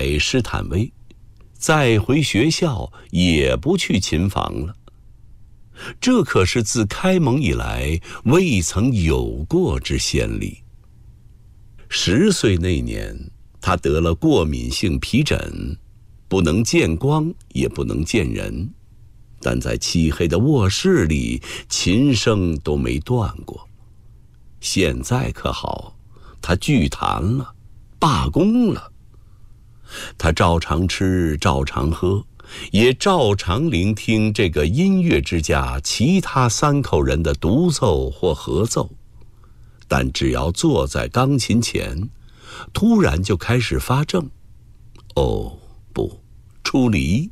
海施坦威，再回学校也不去琴房了。这可是自开蒙以来未曾有过之先例。10岁那年，他得了过敏性皮疹，不能见光，也不能见人，但在漆黑的卧室里，琴声都没断过。现在可好，他拒弹了，罢工了。他照常吃，照常喝，也照常聆听这个音乐之家其他3口人的独奏或合奏，但只要坐在钢琴前，突然就开始发怔。哦，不，出离。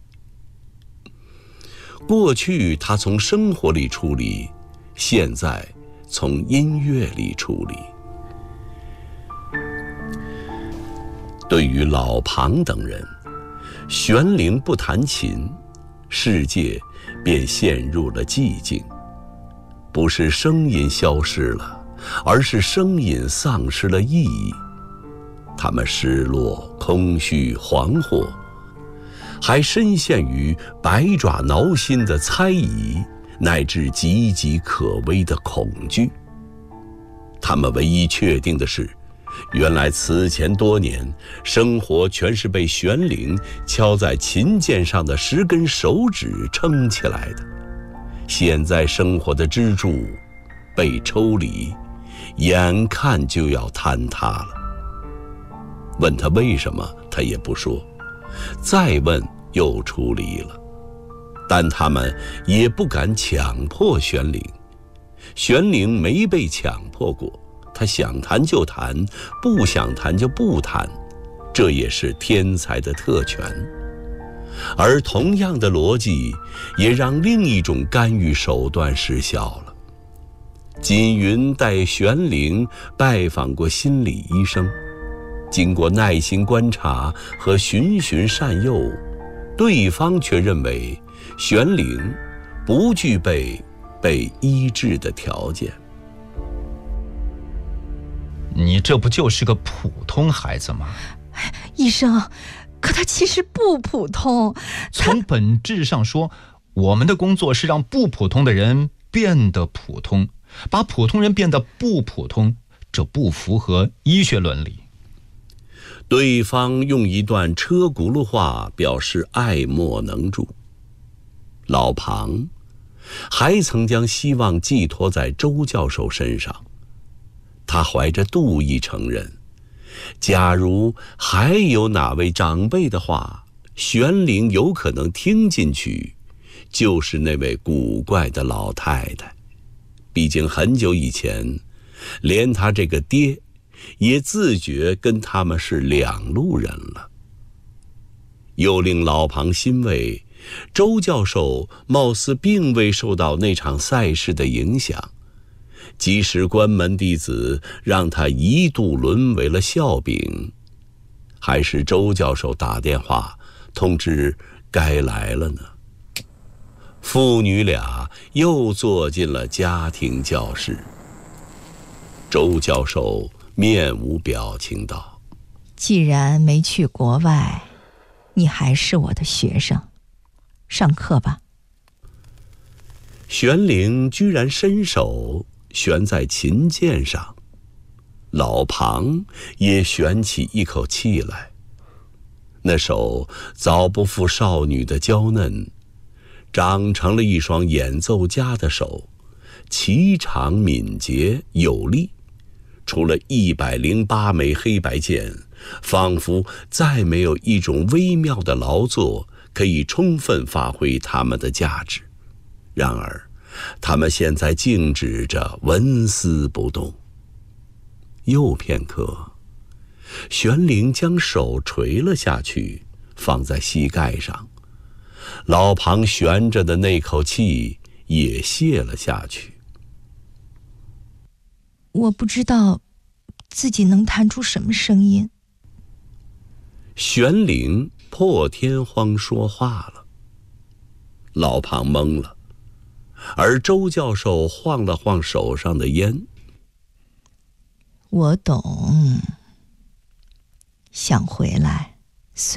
过去他从生活里出离，现在从音乐里出离。对于老庞等人，玄龄不弹琴，世界便陷入了寂静。不是声音消失了，而是声音丧失了意义。他们失落、空虚、惶惑，还深陷于百爪挠心的猜疑，乃至岌岌可危的恐惧。他们唯一确定的是，原来此前多年，生活全是被玄龄敲在琴键上的10根手指撑起来的。现在生活的支柱被抽离，眼看就要坍塌了。问他为什么，他也不说；再问，又出离了。但他们也不敢强迫玄龄，玄龄没被强迫过。他想弹就弹，不想弹就不弹，这也是天才的特权。而同样的逻辑也让另一种干预手段失效了。锦云带玄龄拜访过心理医生，经过耐心观察和循循善诱，对方却认为玄龄不具备被医治的条件。 你这不就是个普通孩子吗？ 医生，可他其实不普通。 从本质上说，我们的工作是让不普通的人变得普通，把普通人变得不普通，这不符合医学伦理。 对方用一段车轱辘话表示爱莫能助。老庞还曾将希望寄托在周教授身上，他怀着妒意承认，假如还有哪位长辈的话，玄龄有可能听进去，就是那位古怪的老太太。毕竟很久以前，连他这个爹也自觉跟他们是两路人了。又令老庞欣慰，周教授貌似并未受到那场赛事的影响，即使关门弟子让他一度沦为了笑柄，还是周教授打电话通知该来了呢。父女俩又坐进了家庭教室。周教授面无表情道： 既然没去国外，你还是我的学生，上课吧。 玄龄居然伸手悬在琴键上，老庞也悬起一口气来。那手早不复少女的娇嫩，长成了一双演奏家的手，颀长敏捷有力。除了108枚黑白键，仿佛再没有一种微妙的劳作可以充分发挥它们的价值。然而他们现在静止着，纹丝不动。又片刻，玄龄将手垂了下去，放在膝盖上，老庞悬着的那口气也泄了下去。 我不知道自己能弹出什么声音。 玄龄破天荒说话了，老庞懵了，而周教授晃了晃手上的烟。 我懂，想回来